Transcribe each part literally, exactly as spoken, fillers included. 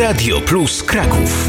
Radio Plus Kraków.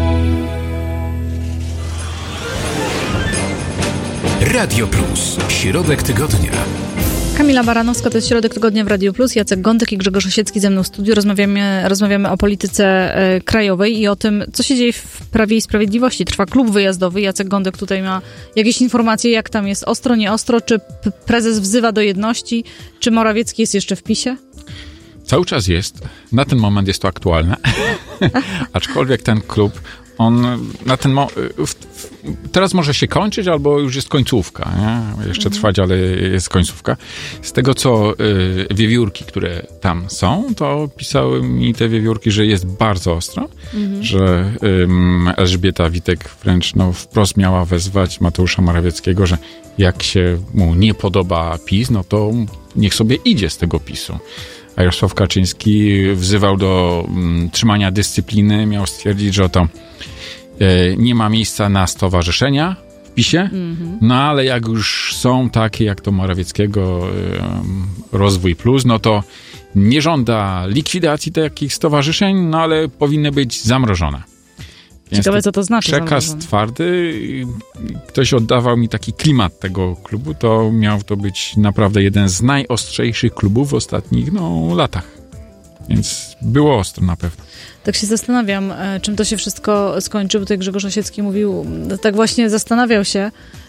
Radio Plus. Środek tygodnia. Kamila Baranowska, to jest Środek Tygodnia w Radio Plus. Jacek Gądek i Grzegorz Osiecki ze mną w studiu. Rozmawiamy, rozmawiamy o polityce e, krajowej i o tym, co się dzieje w Prawie i Sprawiedliwości. Trwa klub wyjazdowy. Jacek Gądek tutaj ma jakieś informacje, jak tam jest ostro, nie ostro, czy p- prezes wzywa do jedności, czy Morawiecki jest jeszcze w PiSie? Cały czas jest. Na ten moment jest to aktualne. Aczkolwiek ten klub, on na ten mo- w, w, teraz może się kończyć, albo już jest końcówka. Nie? Jeszcze mhm. trwać, ale jest końcówka. Z tego, co y, wiewiórki, które tam są, to pisały mi te wiewiórki, że jest bardzo ostro, mhm. że y, Elżbieta Witek wręcz no, wprost miała wezwać Mateusza Morawieckiego, że jak się mu nie podoba PiS, no to niech sobie idzie z tego PiSu. A Jarosław Kaczyński wzywał do um, trzymania dyscypliny, miał stwierdzić, że to e, nie ma miejsca na stowarzyszenia w PiSie, mm-hmm. no ale jak już są takie jak to Morawieckiego e, Rozwój Plus, no to nie żąda likwidacji takich stowarzyszeń, no ale powinny być zamrożone. Więc ciekawe, co to znaczy. Przekaz zamrożone. Twardy. Ktoś oddawał mi taki klimat tego klubu, to miał to być naprawdę jeden z najostrzejszych klubów w ostatnich no, latach. Więc było ostro na pewno. Tak się zastanawiam, czym to się wszystko skończy, bo tutaj Grzegorz Osiecki mówił, tak właśnie zastanawiał się,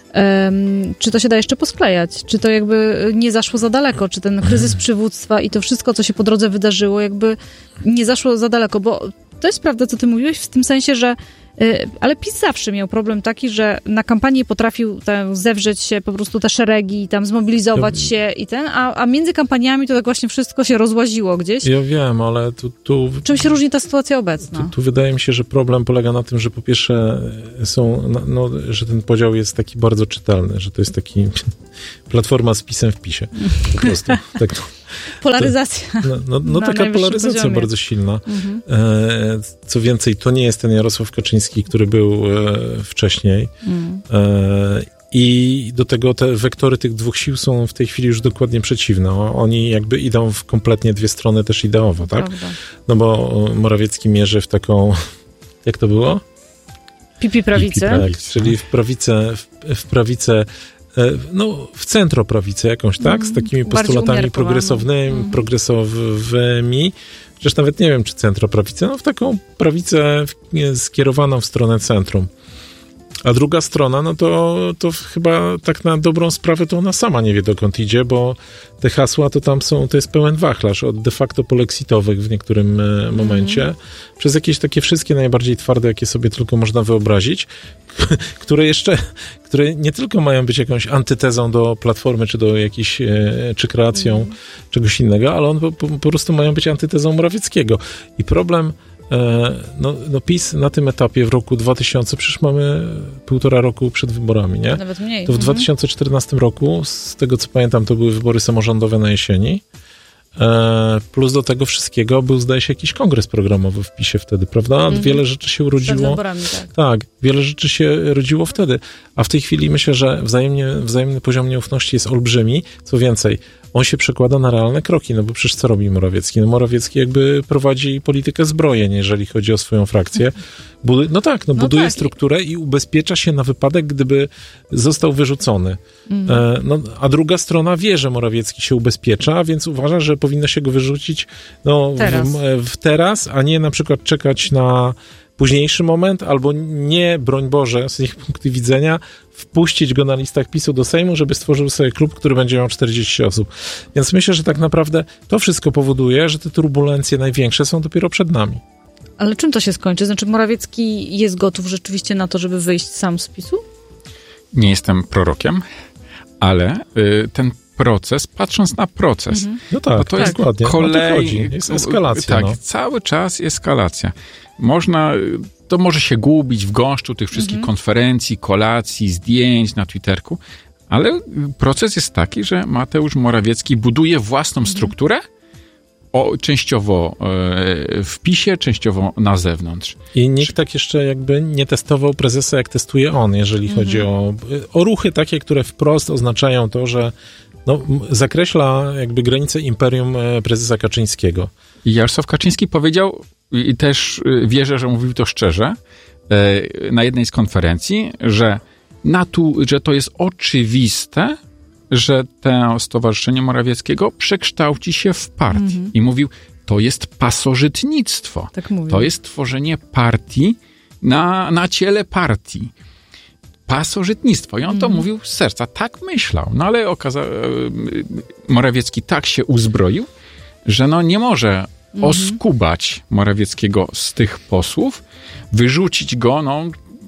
Um, czy to się da jeszcze posklejać? Czy to jakby nie zaszło za daleko? Czy ten kryzys przywództwa i to wszystko, co się po drodze wydarzyło, jakby nie zaszło za daleko? Bo to jest prawda, co ty mówiłeś, w tym sensie, że yy, ale PiS zawsze miał problem taki, że na kampanię potrafił tam zewrzeć się po prostu te szeregi, tam zmobilizować ja, się i ten, a, a między kampaniami to tak właśnie wszystko się rozłaziło gdzieś. Ja wiem, ale tu... tu czym się różni ta sytuacja obecna? Tu, tu wydaje mi się, że problem polega na tym, że po pierwsze są, no, no, że ten podział jest taki bardzo czytelny, że to jest taki platforma z PiS-em w PiSie. Po prostu. Tak. Polaryzacja. To, no no, no taka polaryzacja poziomie. Bardzo silna. Mhm. E, co więcej, to nie jest ten Jarosław Kaczyński, który był e, wcześniej. Mhm. E, I do tego te wektory tych dwóch sił są w tej chwili już dokładnie przeciwne. Oni jakby idą w kompletnie dwie strony też ideowo, tak? Prawda. No bo Morawiecki mierzy w taką... Jak to było? Pipi prawicę. Tak, czyli w prawicę... W, w prawicę no, w centroprawicę jakąś, tak? Z takimi postulatami progresownymi, mm. progresowymi. Chociaż nawet nie wiem, czy centroprawicę, no w taką prawicę skierowaną w stronę centrum. A druga strona, no to, to chyba tak na dobrą sprawę to ona sama nie wie, dokąd idzie, bo te hasła to tam są, to jest pełen wachlarz od de facto polexitowych w niektórym mm. momencie, przez jakieś takie wszystkie najbardziej twarde, jakie sobie tylko można wyobrazić, które jeszcze, które nie tylko mają być jakąś antytezą do Platformy, czy do jakiejś, czy kreacją mm. czegoś innego, ale one po, po, po prostu mają być antytezą Morawieckiego. I problem No, no PiS na tym etapie w roku dwa tysiące, przecież mamy półtora roku przed wyborami, nie? Nawet mniej. To w mhm. dwa tysiące czternastym roku, z tego co pamiętam, to były wybory samorządowe na jesieni, plus do tego wszystkiego był, zdaje się, jakiś kongres programowy w PiSie wtedy, prawda? Mhm. Wiele rzeczy się urodziło. Przed wyborami, tak. Tak, wiele rzeczy się rodziło wtedy, a w tej chwili myślę, że wzajemnie, wzajemny poziom nieufności jest olbrzymi. Co więcej, on się przekłada na realne kroki, no bo przecież co robi Morawiecki? No Morawiecki jakby prowadzi politykę zbrojeń, jeżeli chodzi o swoją frakcję. Budu- no tak, no, no buduje tak. strukturę i ubezpiecza się na wypadek, gdyby został wyrzucony. Mhm. E, no, a druga strona wie, że Morawiecki się ubezpiecza, więc uważa, że powinno się go wyrzucić no, teraz. W, w teraz, a nie na przykład czekać na późniejszy moment, albo nie, broń Boże, z ich punktu widzenia, wpuścić go na listach PiSu do Sejmu, żeby stworzył sobie klub, który będzie miał czterdzieści osób. Więc myślę, że tak naprawdę to wszystko powoduje, że te turbulencje największe są dopiero przed nami. Ale czym to się skończy? Znaczy Morawiecki jest gotów rzeczywiście na to, żeby wyjść sam z PiSu? Nie jestem prorokiem, ale y, ten proces, patrząc na proces. Mhm. No tak, bo to tak, jest dokładnie. kolej, o to chodzi. Jest eskalacja. Tak, no. cały czas eskalacja. Można, to może się gubić w gąszczu tych wszystkich mhm. konferencji, kolacji, zdjęć na Twitterku, ale proces jest taki, że Mateusz Morawiecki buduje własną mhm. strukturę, o, częściowo e, w PiSie, częściowo na zewnątrz. I nikt tak jeszcze jakby nie testował prezesa, jak testuje on, jeżeli mhm. chodzi o, o ruchy takie, które wprost oznaczają to, że no, zakreśla jakby granice imperium prezesa Kaczyńskiego. I Jarosław Kaczyński powiedział, i też wierzę, że mówił to szczerze, na jednej z konferencji, że, natu, że to jest oczywiste, że to Stowarzyszenie Morawieckiego przekształci się w partię. Mhm. I mówił, to jest pasożytnictwo. Tak mówił. To jest tworzenie partii na, na ciele partii. Pasożytnictwo. I on to mm. mówił z serca. Tak myślał. No ale okaza- Morawiecki tak się uzbroił, że no nie może mm. oskubać Morawieckiego z tych posłów, wyrzucić go, no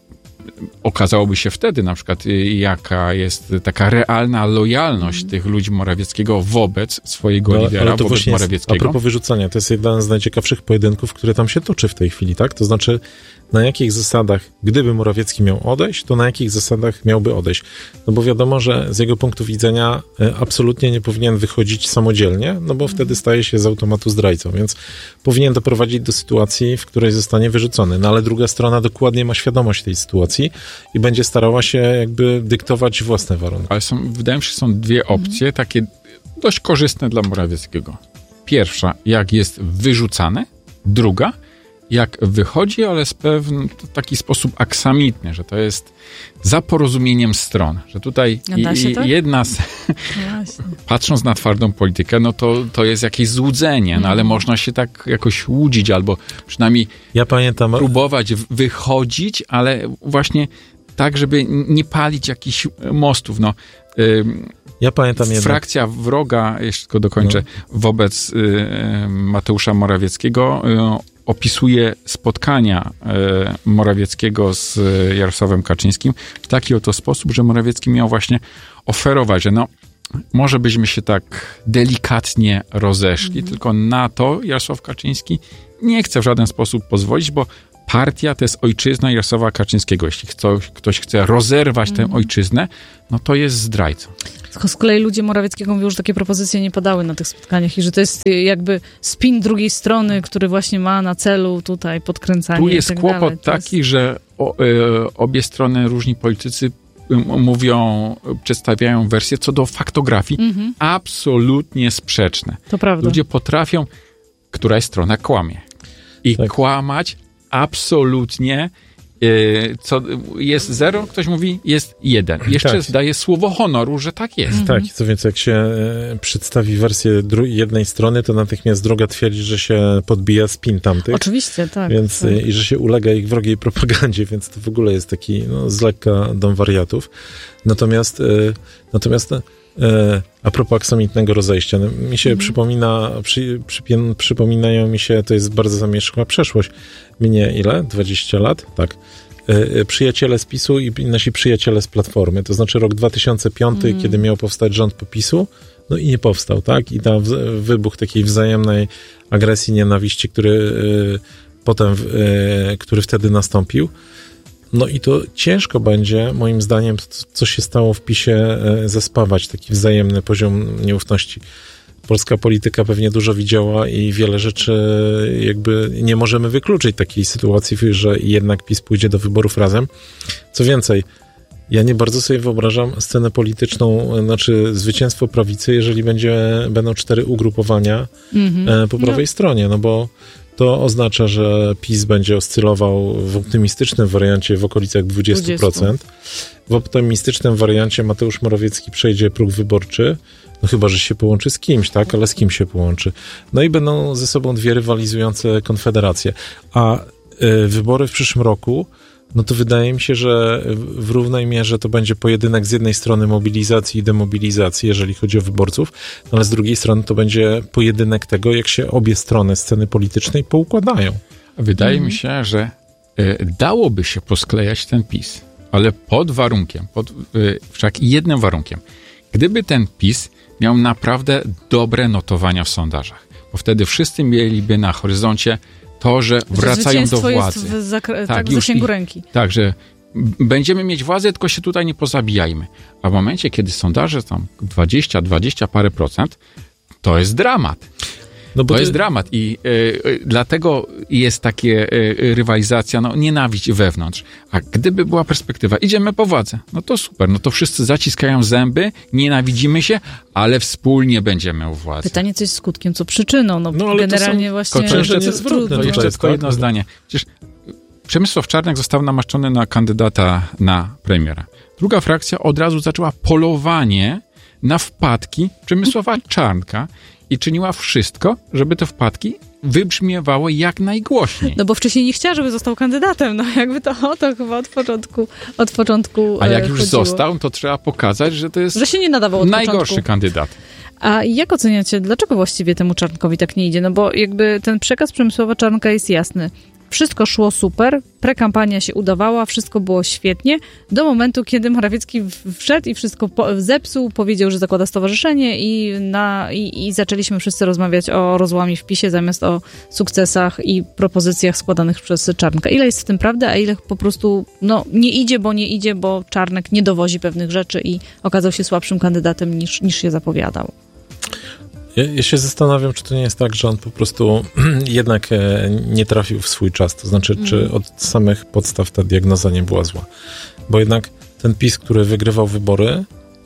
okazałoby się wtedy na przykład, jaka jest taka realna lojalność mm. tych ludzi Morawieckiego wobec swojego no, lidera, wobec właśnie Morawieckiego. Jest, a propos wyrzucania, to jest jeden z najciekawszych pojedynków, które tam się toczy w tej chwili, tak? To znaczy, na jakich zasadach, gdyby Morawiecki miał odejść, to na jakich zasadach miałby odejść? No bo wiadomo, że z jego punktu widzenia absolutnie nie powinien wychodzić samodzielnie, no bo mm. wtedy staje się z automatu zdrajcą, więc powinien doprowadzić do sytuacji, w której zostanie wyrzucony. No ale druga strona dokładnie ma świadomość tej sytuacji i będzie starała się jakby dyktować własne warunki. Ale są, wydaje mi się, że są dwie opcje, takie dość korzystne dla Morawieckiego. Pierwsza, jak jest wyrzucany. Druga, jak wychodzi, ale w pewien taki sposób aksamitny, że to jest za porozumieniem stron. Że tutaj i, tak? jedna z... patrząc na twardą politykę, no to, to jest jakieś złudzenie, no ale mm. można się tak jakoś łudzić, albo przynajmniej ja pamiętam... próbować wychodzić, ale właśnie tak, żeby nie palić jakichś mostów. No, ym, ja pamiętam jedno. Frakcja wroga, jeszcze tylko dokończę, no. wobec y, Mateusza Morawieckiego y, opisuje spotkania y, Morawieckiego z Jarosławem Kaczyńskim w taki oto sposób, że Morawiecki miał właśnie oferować, że no, może byśmy się tak delikatnie rozeszli, mm. tylko na to Jarosław Kaczyński nie chce w żaden sposób pozwolić, bo partia to jest ojczyzna Jarosława Kaczyńskiego. Jeśli ktoś, ktoś chce rozerwać mm. tę ojczyznę, no to jest zdrajcą. Z kolei ludzie Morawieckiego mówią, że takie propozycje nie padały na tych spotkaniach i że to jest jakby spin drugiej strony, który właśnie ma na celu tutaj podkręcanie. Tu jest i tak kłopot dalej. taki, jest... że o, y, obie strony, różni politycy y, mówią, przedstawiają wersje co do faktografii mm-hmm. absolutnie sprzeczne. To prawda. Ludzie potrafią, któraś strona kłamie. I tak. kłamać absolutnie, yy, co jest zero, ktoś mówi, jest jeden. Jeszcze tak. daje słowo honoru, że tak jest. Mhm. Tak, co więc jak się e, przedstawi wersję dru- jednej strony, to natychmiast druga twierdzi, że się podbija spin tamtych. Oczywiście, tak. Więc, tak. E, I że się ulega ich wrogiej propagandzie, więc to w ogóle jest taki no, z lekka dom wariatów. Natomiast, e, natomiast e, a propos aksamitnego rozejścia, no, mi się mhm. przypomina, przy, przypie- przypominają mi się, to jest bardzo zamierzchła przeszłość, minie ile? dwadzieścia lat? Tak. E, przyjaciele z PiSu i nasi przyjaciele z Platformy, to znaczy rok dwa tysiące piąty, mm. kiedy miał powstać rząd po PiSu, no i nie powstał, tak? I tam wybuch takiej wzajemnej agresji, nienawiści, który e, potem, e, który wtedy nastąpił. No i to ciężko będzie, moim zdaniem, co się stało w PiSie, zespawać taki wzajemny poziom nieufności. Polska polityka pewnie dużo widziała i wiele rzeczy jakby nie możemy wykluczyć takiej sytuacji, że jednak PiS pójdzie do wyborów razem. Co więcej, ja nie bardzo sobie wyobrażam scenę polityczną, znaczy zwycięstwo prawicy, jeżeli będzie, będą cztery ugrupowania mm-hmm. po prawej no. stronie, no bo to oznacza, że PiS będzie oscylował w optymistycznym wariancie w okolicach dwadzieścia procent. W optymistycznym wariancie Mateusz Morawiecki przejdzie próg wyborczy, no chyba, że się połączy z kimś, tak? Ale z kim się połączy? No i będą ze sobą dwie rywalizujące konfederacje. A y, wybory w przyszłym roku, no to wydaje mi się, że w równej mierze to będzie pojedynek z jednej strony mobilizacji i demobilizacji, jeżeli chodzi o wyborców, ale z drugiej strony to będzie pojedynek tego, jak się obie strony sceny politycznej poukładają. Wydaje mm. mi się, że y, dałoby się posklejać ten PiS, ale pod warunkiem, pod y, wszak jednym warunkiem. Gdyby ten PiS miał naprawdę dobre notowania w sondażach, bo wtedy wszyscy mieliby na horyzoncie to, że wracają do władzy. Jest w, zakre- tak, tak, w zasięgu ręki. Tak, że będziemy mieć władzę, tylko się tutaj nie pozabijajmy. A w momencie, kiedy sondaże tam dwadzieścia, dwadzieścia parę procent, to jest dramat. No bo to, to jest dramat i y, y, dlatego jest takie y, rywalizacja, no nienawiść wewnątrz. A gdyby była perspektywa, idziemy po władzę, no to super, no to wszyscy zaciskają zęby, nienawidzimy się, ale wspólnie będziemy u władzy. Pytanie, co jest skutkiem, co przyczyną, no, no generalnie właśnie... To jeszcze, to zwrotne, to jeszcze jest tylko jedno zdanie. Przecież Przemysław Czarnek został namaszczony na kandydata na premiera. Druga frakcja od razu zaczęła polowanie na wpadki Przemysława Czarnka i czyniła wszystko, żeby te wpadki wybrzmiewały jak najgłośniej. No bo wcześniej nie chciała, żeby został kandydatem, no jakby to o to chyba od początku od początku A jak już chodziło. Został, to trzeba pokazać, że to jest że się nie nadawał od najgorszy początku. kandydat. A jak oceniacie, dlaczego właściwie temu Czarnkowi tak nie idzie? No bo jakby ten przekaz Przemysława Czarnka jest jasny. Wszystko szło super, prekampania się udawała, wszystko było świetnie, do momentu, kiedy Morawiecki wszedł i wszystko po- zepsuł, powiedział, że zakłada stowarzyszenie i, na, i, i zaczęliśmy wszyscy rozmawiać o rozłamie w PiSie zamiast o sukcesach i propozycjach składanych przez Czarnka. Ile jest w tym prawdy, a ile po prostu no, nie idzie, bo nie idzie, bo Czarnek nie dowozi pewnych rzeczy i okazał się słabszym kandydatem niż, niż się zapowiadał. Ja, ja się zastanawiam, czy to nie jest tak, że on po prostu jednak nie trafił w swój czas. To znaczy, mm. czy od samych podstaw ta diagnoza nie była zła. Bo jednak ten PiS, który wygrywał wybory,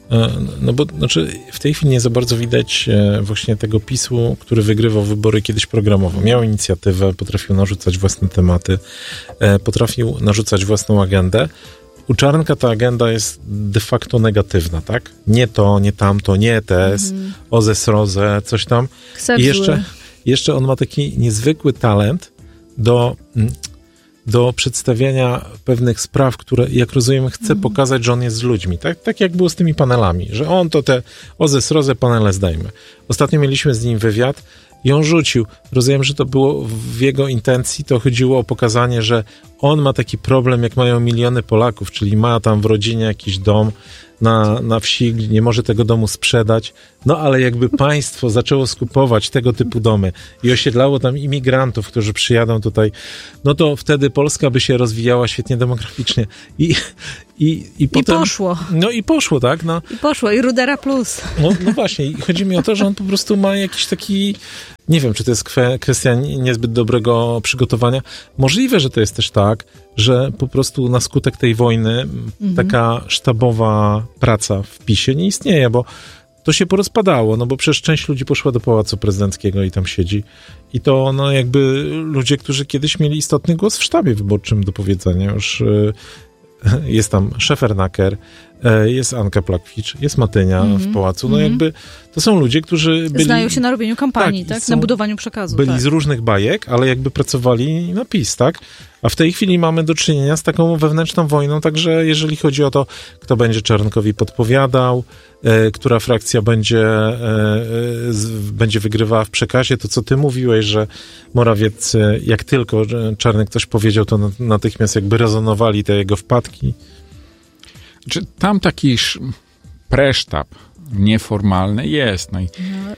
no bo znaczy w tej chwili nie za bardzo widać właśnie tego PiSu, który wygrywał wybory kiedyś programowo. Miał inicjatywę, potrafił narzucać własne tematy, potrafił narzucać własną agendę. U Czarnka ta agenda jest de facto negatywna, tak? Nie to, nie tamto, nie E T S, mm. O Z E S R O Z E, coś tam. I jeszcze, jeszcze on ma taki niezwykły talent do, do przedstawiania pewnych spraw, które, jak rozumiem, chce mm. pokazać, że on jest z ludźmi. Tak, tak jak było z tymi panelami, że on to te O Z E S R O Z E panele zdajmy. Ostatnio mieliśmy z nim wywiad i on rzucił. Rozumiem, że to było w jego intencji, to chodziło o pokazanie, że on ma taki problem, jak mają miliony Polaków, czyli ma tam w rodzinie jakiś dom na, na wsi, nie może tego domu sprzedać, no ale jakby państwo zaczęło skupować tego typu domy i osiedlało tam imigrantów, którzy przyjadą tutaj, no to wtedy Polska by się rozwijała świetnie demograficznie. I, i, i, potem, I poszło. No i poszło, tak? No. I poszło, i Rudera plus. No, no właśnie, i chodzi mi o to, że on po prostu ma jakiś taki, nie wiem, czy to jest kwestia niezbyt dobrego przygotowania. Możliwe, że to jest też tak, że po prostu na skutek tej wojny mhm. taka sztabowa praca w PiSie nie istnieje, bo to się porozpadało, no bo przecież część ludzi poszła do Pałacu Prezydenckiego i tam siedzi. I to no jakby ludzie, którzy kiedyś mieli istotny głos w sztabie wyborczym do powiedzenia. Już y, jest tam Szefernaker, y, jest Anka Plakwicz, jest Matynia mm-hmm. w Pałacu. No mm-hmm. jakby to są ludzie, którzy byli... Znają się na robieniu kampanii, tak? tak? Na budowaniu przekazu. Byli tak. z różnych bajek, ale jakby pracowali na PiS, tak? A w tej chwili mamy do czynienia z taką wewnętrzną wojną, także jeżeli chodzi o to, kto będzie Czarnkowi podpowiadał, e, która frakcja będzie, e, z, będzie wygrywała w przekazie, to co ty mówiłeś, że Morawieccy, jak tylko Czarnek coś powiedział, to natychmiast jakby rezonowali te jego wpadki. Czy tam taki presztab nieformalny jest, no i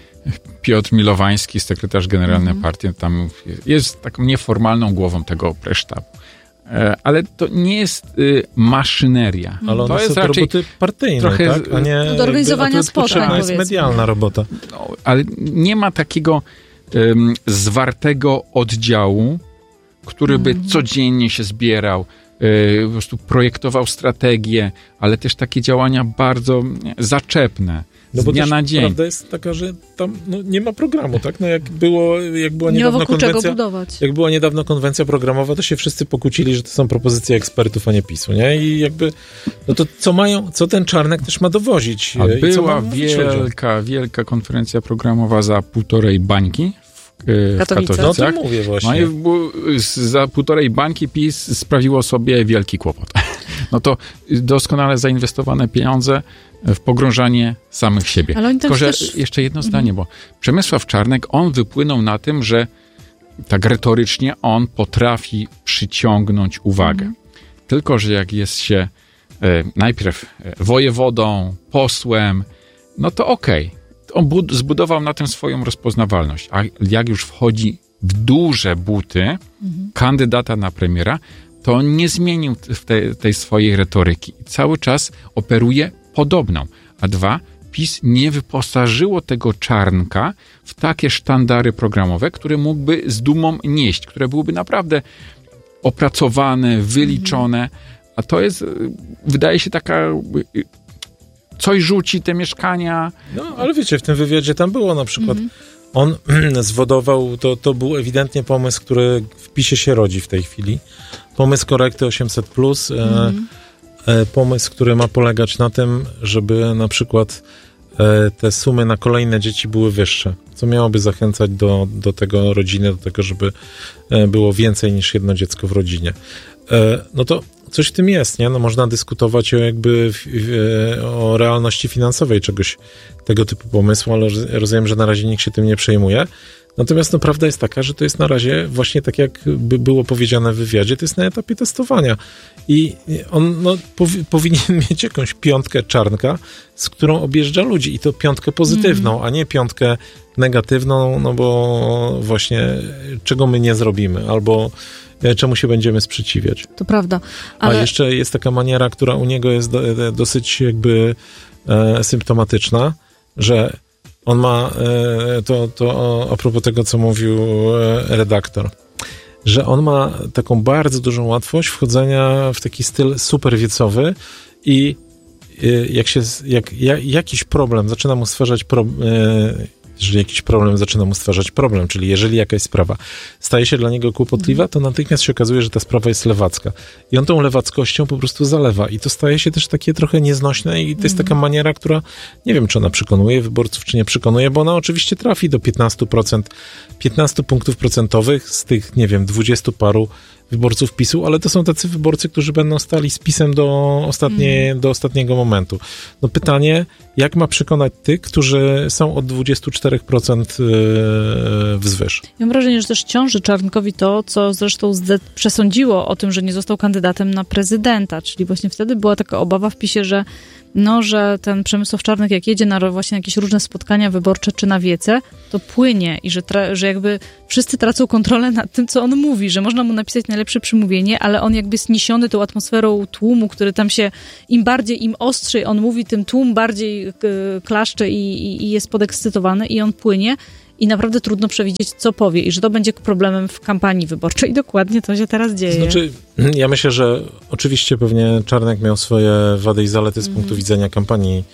Piotr Milowański, sekretarz generalny mm. partii, tam jest taką nieformalną głową tego presztabu. Ale to nie jest y, maszyneria. Ale to jest raczej roboty partyjne, trochę, tak? A nie do organizowania spotkań. To jest medialna robota. No, ale nie ma takiego um, zwartego oddziału, który by mm. codziennie się zbierał, y, po prostu projektował strategię, ale też takie działania bardzo zaczepne. No bo dnia też na dzień. Prawda jest taka, że tam no, nie ma programu, tak? No jak było, jak była nie niedawno ma wokół konwencja, czego budować. Jak była niedawno konwencja programowa, to się wszyscy pokłócili, że to są propozycje ekspertów, a nie PiSu, nie? I jakby, no to co mają, co ten Czarnek też ma dowozić? A i była co wielka, wielka konferencja programowa za półtorej bańki w Katowicach. No to mówię właśnie. No i za półtorej bańki PiS sprawiło sobie wielki kłopot. No to doskonale zainwestowane pieniądze w pogrążanie samych siebie. Ale oni Tylko, że też... jeszcze jedno zdanie, mhm. bo Przemysław Czarnek, on wypłynął na tym, że tak retorycznie on potrafi przyciągnąć uwagę. Mhm. Tylko, że jak jest się e, najpierw wojewodą, posłem, no to okej. Okay. On bud- zbudował na tym swoją rozpoznawalność. A jak już wchodzi w duże buty mhm. kandydata na premiera, to on nie zmienił te, tej swojej retoryki. Cały czas operuje podobną. A dwa, PiS nie wyposażyło tego Czarnka w takie sztandary programowe, które mógłby z dumą nieść, które byłyby naprawdę opracowane, wyliczone, a to jest, wydaje się, taka... Coś rzuci, te mieszkania. No, ale wiecie, w tym wywiadzie tam było na przykład, mm-hmm. on zwodował, to, to był ewidentnie pomysł, który w PiSie się rodzi w tej chwili. Pomysł korekty osiemset plus, mm-hmm. e, e, pomysł, który ma polegać na tym, żeby na przykład e, te sumy na kolejne dzieci były wyższe, co miałoby zachęcać do, do tego rodziny, do tego, żeby e, było więcej niż jedno dziecko w rodzinie. E, no to coś w tym jest, nie? No można dyskutować o jakby o realności finansowej czegoś tego typu pomysłu, ale rozumiem, że na razie nikt się tym nie przejmuje. Natomiast no, prawda jest taka, że to jest na razie właśnie tak, jak by było powiedziane w wywiadzie, to jest na etapie testowania. I on no, powi- powinien mieć jakąś piątkę Czarnka, z którą objeżdża ludzi. I to piątkę pozytywną, mm. a nie piątkę negatywną, no bo właśnie czego my nie zrobimy, albo czemu się będziemy sprzeciwiać. To prawda. Ale... A jeszcze jest taka maniera, która u niego jest do, do, dosyć jakby e, symptomatyczna, że on ma, e, to, to a propos tego, co mówił e, redaktor, że on ma taką bardzo dużą łatwość wchodzenia w taki styl super wiecowy i e, jak się, jak, jak jakiś problem zaczyna mu stwarzać pro, e, jeżeli jakiś problem zaczyna mu stwarzać problem, czyli jeżeli jakaś sprawa staje się dla niego kłopotliwa, to natychmiast się okazuje, że ta sprawa jest lewacka. I on tą lewackością po prostu zalewa. I to staje się też takie trochę nieznośne i to jest taka maniera, która, nie wiem, czy ona przekonuje wyborców, czy nie przekonuje, bo ona oczywiście trafi do piętnastu procent, piętnastu punktów procentowych z tych, nie wiem, dwudziestu paru wyborców PiSu, ale to są tacy wyborcy, którzy będą stali z PiSem do, ostatnie, mm. do ostatniego momentu. No pytanie, jak ma przekonać tych, którzy są od dwudziestu czterech procent wzwyż? Ja mam wrażenie, że też ciąży Czarnkowi to, co zresztą zde- przesądziło o tym, że nie został kandydatem na prezydenta, czyli właśnie wtedy była taka obawa w PiSie, że no, że ten Przemysław Czarnek, jak jedzie na właśnie jakieś różne spotkania wyborcze czy na wiece, to płynie i że, tra- że jakby wszyscy tracą kontrolę nad tym, co on mówi, że można mu napisać najlepsze przemówienie, ale on jakby jest niesiony tą atmosferą tłumu, który tam się, im bardziej, im ostrzej on mówi, tym tłum bardziej y, klaszcze i, i, i jest podekscytowany i on płynie. I naprawdę trudno przewidzieć, co powie i że to będzie problemem w kampanii wyborczej. I dokładnie to się teraz dzieje. Znaczy, ja myślę, że oczywiście pewnie Czarnek miał swoje wady i zalety z mm. punktu widzenia kampanii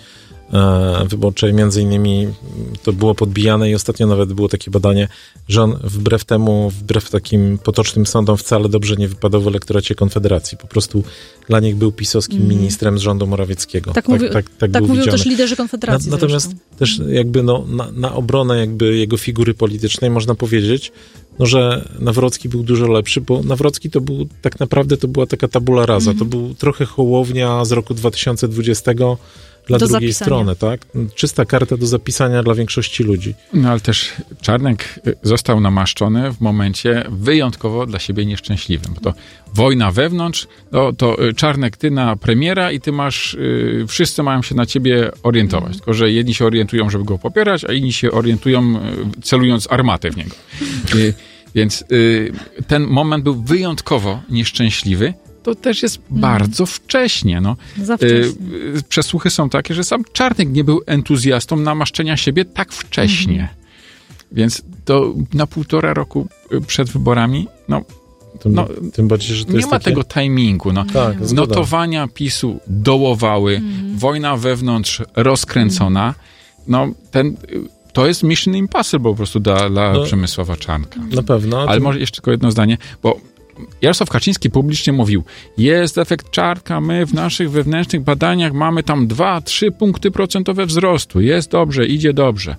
e, wyborczej. Między innymi to było podbijane i ostatnio nawet było takie badanie, że on wbrew temu, wbrew takim potocznym sądom wcale dobrze nie wypadał w elektoracie Konfederacji. Po prostu dla nich był pisowskim mm. ministrem z rządu Morawieckiego. Tak, tak, mówi, tak, tak, tak mówią też liderzy Konfederacji. Na, natomiast zresztą. też jakby no, na, na obronę jakby jego figury politycznej można powiedzieć, no, że Nawrocki był dużo lepszy, bo Nawrocki to był, tak naprawdę to była taka tabula rasa. Mm. To był trochę Hołownia z roku dwa tysiące dwudziestego dla do drugiej zapisania. strony, tak? Czysta karta do zapisania dla większości ludzi. No ale też Czarnek został namaszczony w momencie wyjątkowo dla siebie nieszczęśliwym. Bo to wojna wewnątrz, no, to Czarnek, ty na premiera i ty masz, y, wszyscy mają się na ciebie orientować. Mm. Tylko, że jedni się orientują, żeby go popierać, a inni się orientują, y, celując armatę w niego. Y, więc y, ten moment był wyjątkowo nieszczęśliwy. To też jest mm. bardzo wcześnie. No. Za wcześnie. Y, przesłuchy są takie, że sam Czarnek nie był entuzjastą namaszczenia siebie tak wcześnie. Mm. Więc to na półtora roku przed wyborami, no, tym, no tym bardziej, że to nie jest ma takie... tego timingu. No. Tak, notowania PiSu dołowały, mm. wojna wewnątrz rozkręcona. Mm. No, ten... To jest mission impossible po prostu dla, dla no, Przemysława Czarnka. Na pewno. Ale tym... może jeszcze tylko jedno zdanie, bo Jarosław Kaczyński publicznie mówił, jest efekt Czarnka, my w naszych wewnętrznych badaniach mamy tam dwa, trzy punkty procentowe wzrostu, jest dobrze, idzie dobrze.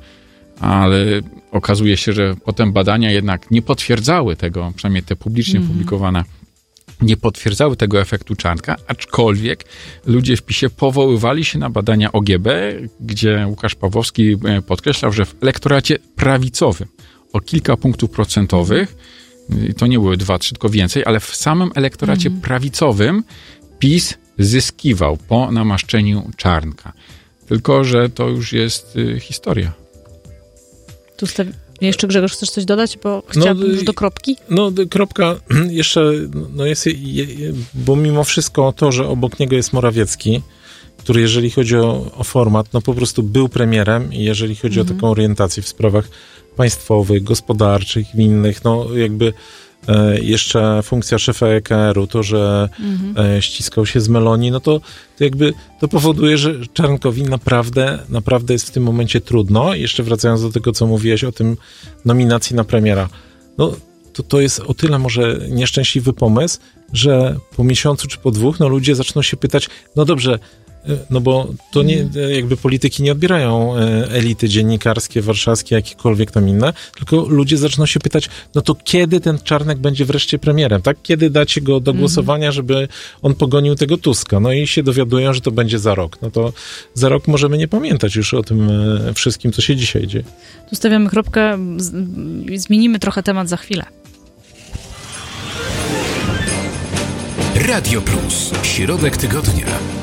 Ale okazuje się, że potem badania jednak nie potwierdzały tego, przynajmniej te publicznie mm-hmm. publikowane, nie potwierdzały tego efektu Czarnka, aczkolwiek ludzie w PiSie powoływali się na badania O G B, gdzie Łukasz Pawłowski podkreślał, że w elektoracie prawicowym o kilka punktów procentowych, to nie były dwa, trzy, tylko więcej, ale w samym elektoracie mm. prawicowym PiS zyskiwał po namaszczeniu Czarnka. Tylko że to już jest y, historia. Tu stawi- jeszcze Grzegorz, chcesz coś dodać? Bo chciałabym no, już do kropki. No, kropka jeszcze, no jest, bo mimo wszystko to, że obok niego jest Morawiecki który jeżeli chodzi o, o format, no po prostu był premierem i jeżeli chodzi mhm. o taką orientację w sprawach państwowych, gospodarczych, innych, no jakby e, jeszcze funkcja szefa E K R u, to, że mhm. e, ściskał się z Meloni, no to, to jakby to powoduje, że Czarnkowi naprawdę, naprawdę jest w tym momencie trudno. Jeszcze wracając do tego, co mówiłeś o tym nominacji na premiera, no to, to jest o tyle może nieszczęśliwy pomysł, że po miesiącu czy po dwóch, no ludzie zaczną się pytać, no dobrze, no bo to nie, jakby polityki nie odbierają elity dziennikarskie, warszawskie, jakiekolwiek tam inne, tylko ludzie zaczną się pytać, no to kiedy ten Czarnek będzie wreszcie premierem, tak? Kiedy dacie go do głosowania, żeby on pogonił tego Tuska? No i się dowiadują, że to będzie za rok. No to za rok możemy nie pamiętać już o tym wszystkim, co się dzisiaj dzieje. Tu stawiamy kropkę, zmienimy trochę temat za chwilę. Radio Plus. Środek tygodnia.